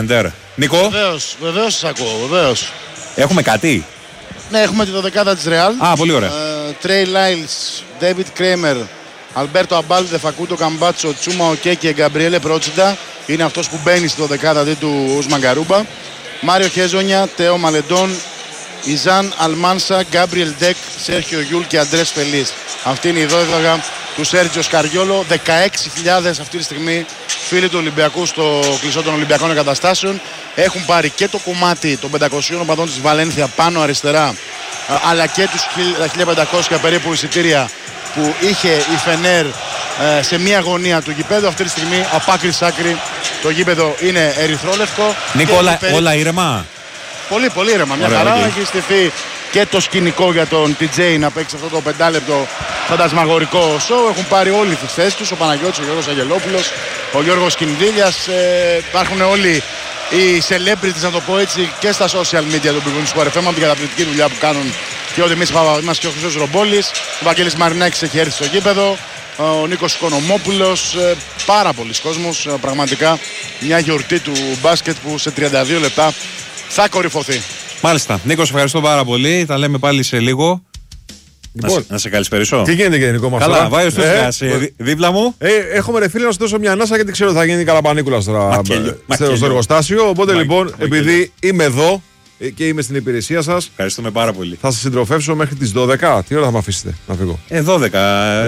Ιντερ. Νίκο. Βεβαίως σας ακούω, βεβαίως. Έχουμε κάτι. Ναι, έχουμε τη 12η της Ρεάλ. Α, πολύ ωραία. Τρέι Λάιλς, Ντέιβιτ Κρέμερ, Αλμπέρτο Αμπάλτε, Φακούντο Καμπάτσο, Τσούμα Οκέ και Γκαμπριέλε Πρότσιντα. Είναι αυτός που μπαίνει στη 12η του Ουσμαν Γκαρούμπα. Μάριο Χέζονια, Τέο Μαλεντών, Ιζάν Αλμάνσα, Γκάμπριελ Ντεκ, Σέρχιο Γιούλ και Αντρές Φελής. Αυτή είναι η 12 του Σέρτζιο Σκαριόλο. 16.000 αυτή τη στιγμή φίλοι του Ολυμπιακού στο κλεισό των Ολυμπιακών Εγκαταστάσεων. Έχουν πάρει και το κομμάτι των 500 οπαδών της Βαλένθια πάνω αριστερά, αλλά και τους 1.500 περίπου εισιτήρια που είχε η Φενέρ σε μία γωνία του γηπέδου. Αυτή τη στιγμή από άκρη σ' άκρη το γήπεδο είναι ερυθρόλευκο. Νίκο, όλα ήρεμα. Πολύ πολύ ήρεμα. Μια χαρά. Έχει στηθεί και το σκηνικό για τον TJ να παίξει αυτό το 5 λεπτό φαντασμαγορικό σοου. Έχουν πάρει όλοι τις θέσεις τους. Ο Παναγιώτης, ο Γιώργος Αγγελόπουλος, ο Γιώργος Κινδύλιας. Υπάρχουν όλοι οι celebrities, να το πω έτσι, και στα social media του Big Win Sport FM, από την καταπληκτική δουλειά που κάνουν και ο Δημήτρης Παπαδημάς και ο Χρυσός Ρομπόλης. Ο Βαγγέλης Μαρινάκης έχει έρθει στο γήπεδο. Ο Νίκος Οικονομόπουλος. Πάρα πολλοί κόσμος. Πραγματικά μια γιορτή του μπάσκετ που σε 32 λεπτά θα κορυφωθεί. Μάλιστα. Νίκο, σε ευχαριστώ πάρα πολύ. Τα λέμε πάλι σε λίγο. Λοιπόν, να σε καλησπερίσω. Τι γίνεται, Γενικό μας? Καλά, βάει ο Στέφκας δίπλα μου. Έχουμε ρε φίλε να σου δώσω μια ανάσα γιατί ξέρω θα γίνει καλαπανίκουλα τώρα στο εργοστάσιο. Οπότε λοιπόν, επειδή είμαι εδώ και είμαι στην υπηρεσία σας, ευχαριστούμε πάρα πολύ. Θα σας συντροφεύσω μέχρι τις 12. Τι ώρα θα με αφήσετε να φύγω? 12.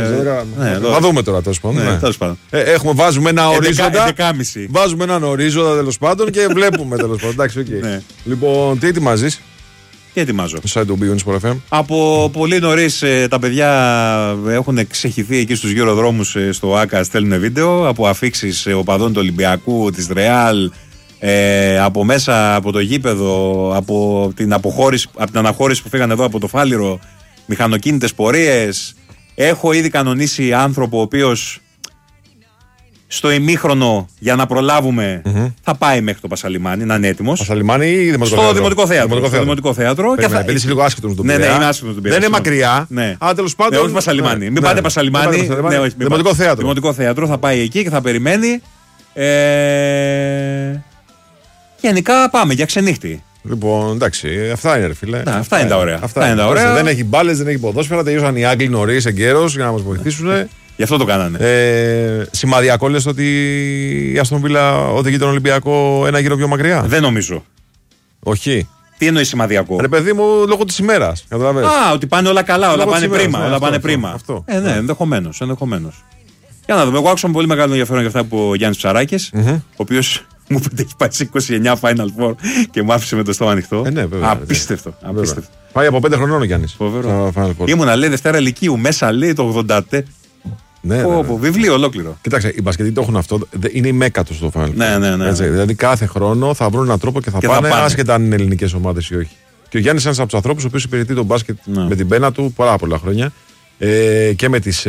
Θα δούμε τώρα τέλος πάντων. Βάζουμε ένα ορίζοντα. Βάζουμε έναν ορίζοντα τέλος πάντων και βλέπουμε τέλος πάντων. Εντάξει, λοιπόν, τι ετοιμάζεις? Τι ετοιμάζω? Το site του Big Win Sport FM. Από πολύ νωρίς τα παιδιά έχουν ξεχυθεί εκεί στους γυροδρόμους στο ΆΚΑ, στέλνουν βίντεο από αφίξεις οπαδών του Ολυμπιακού, της Ρεάλ, από μέσα από το γήπεδο, από την αναχώρηση που φύγανε εδώ από το Φάληρο, μηχανοκίνητες πορείες. Έχω ήδη κανονίσει άνθρωπο ο οποίος στο ημίχρονο για να προλάβουμε θα πάει μέχρι το Πασαλιμάνι, να είναι έτοιμος. Πασαλιμάνι ή Δημοτικό στο Δημοτικό Θέατρο. Στο Δημοτικό Θέατρο. Επειδή είσαι λίγο άσχετο με τον Πειραιά. Ναι, είναι άσχετο με τον Πειραιά. Δεν είναι μακριά. Ναι. Τέλος πάντων. Όχι Πασαλιμάνι. Μην πάτε Πασαλιμάνι. Δημοτικό Θέατρο. Δημοτικό Θέατρο, θα πάει εκεί και θα περιμένει. Γενικά πάμε για ξενύχτη. Λοιπόν, εντάξει, αυτά είναι ρε φίλε. Αυτά είναι τα ωραία. Δεν έχει μπάλες, δεν έχει ποδόσφαιρα. Τελείωσαν οι Άγγλοι νωρίς εγκαίρως για να μας βοηθήσουν. Γι' αυτό το κάνανε. Σημαδιακό λες ότι η Αστον Βίλα οδηγεί τον Ολυμπιακό ένα γύρο πιο μακριά? Δεν νομίζω. Όχι. Τι εννοεί σημαδιακό? Ρε παιδί μου, λόγω της ημέρας. Ότι πάνε όλα καλά, όλα πάνε πρίμα. Ναι, ενδεχομένως. Για να δούμε. Εγώ άκουσα με πολύ μεγάλο ενδιαφέρον για αυτά που ο Γιάννης Ψαράκης, ο οποίος μου είπε ότι έχει πάει σε 29 Final Four και μου άφησε με το στόμα ανοιχτό. Απίστευτο. Πάει από 5 χρονών ο Γιάννης. Ήμουνα, λέει, Δευτέρα Λυκείου, μέσα λέει το 80. Ναι, βιβλίο ολόκληρο. Κοιτάξτε, οι μπασκετοί το έχουν αυτό. Είναι η μέκα του στο Final Four. Ναι. Δηλαδή κάθε χρόνο θα βρουν έναν τρόπο και θα πάνε, άσχετα αν είναι ελληνικές ομάδες ή όχι. Και ο Γιάννης είναι ένας από τους ανθρώπους ο οποίος υπηρετεί τον μπάσκετ με την πένα του πολλά χρόνια και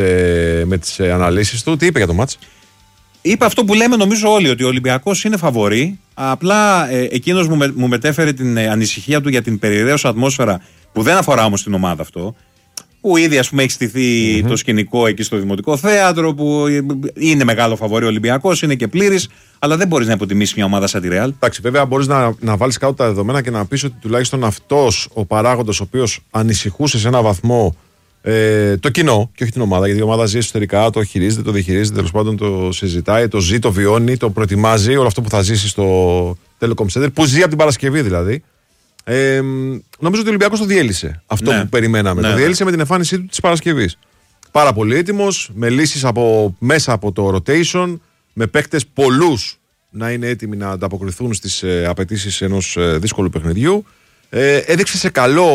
με τις αναλύσεις του. Τι είπε για το μάτς? Είπε αυτό που λέμε νομίζω όλοι, ότι ο Ολυμπιακός είναι φαβορί. Απλά εκείνος μου μετέφερε την ανησυχία του για την περιραίωσα ατμόσφαιρα που δεν αφορά όμως την ομάδα αυτό. Που ήδη ας πούμε έχει στηθεί το σκηνικό εκεί στο Δημοτικό Θέατρο, που είναι μεγάλο φαβορί ο Ολυμπιακός, είναι και πλήρης, αλλά δεν μπορείς να υποτιμήσεις μια ομάδα σαν τη Ρεάλ. Εντάξει, βέβαια μπορείς να βάλεις κάτω τα δεδομένα και να πεις ότι τουλάχιστον αυτός ο παράγοντας ο οποίος ανησυχούσε σε έναν βαθμό το κοινό και όχι την ομάδα, γιατί η ομάδα ζει εσωτερικά, το χειρίζεται, το διαχειρίζεται, τέλος πάντων το συζητάει, το ζει, το βιώνει, το προετοιμάζει, όλο αυτό που θα ζήσει στο Telecom Center, που ζει από την Παρασκευή δηλαδή. Νομίζω ότι ο Ολυμπιακός το διέλυσε αυτό που περιμέναμε. Το διέλυσε με την εμφάνισή του της Παρασκευής. Πάρα πολύ έτοιμος, με λύσεις μέσα από το rotation, με παίκτες πολλούς να είναι έτοιμοι να ανταποκριθούν στις απαιτήσεις ενός δύσκολου παιχνιδιού. Έδειξε σε καλό,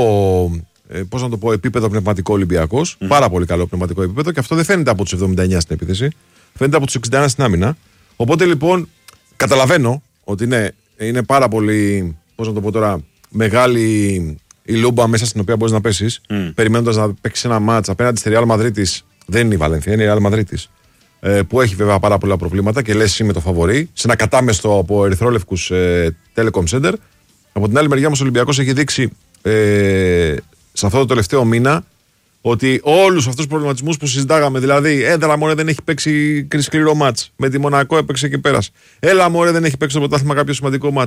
πώς να το πω, επίπεδο πνευματικό Ολυμπιακός. Πάρα πολύ καλό πνευματικό επίπεδο, και αυτό δεν φαίνεται από τους 79 στην επίθεση. Φαίνεται από τους 61 στην άμυνα. Οπότε λοιπόν καταλαβαίνω ότι είναι πάρα πολύ, πώς να το πω τώρα, μεγάλη η λούμπα μέσα στην οποία μπορείς να πέσεις, περιμένοντας να παίξεις ένα μάτς απέναντι στη Real Μαδρίτης. Δεν είναι η Βαλένθια, είναι η Real Μαδρίτης, που έχει βέβαια πάρα πολλά προβλήματα και λες είμαι το φαβορί, σε ένα κατάμεστο από ερυθρόλευκους Telecom Center. Από την άλλη μεριά όμως ο Ολυμπιακός έχει δείξει σε αυτό το τελευταίο μήνα ότι όλους αυτούς τους προβληματισμούς που συζητάγαμε, δηλαδή έδρα μωρέ δεν έχει παίξει σκληρό μάτς, με τη Μονακό έπαιξε και πέρασε. Έλα μωρέ δεν έχει παίξει το πρωτάθλημα κάποιο σημαντικό μάτς.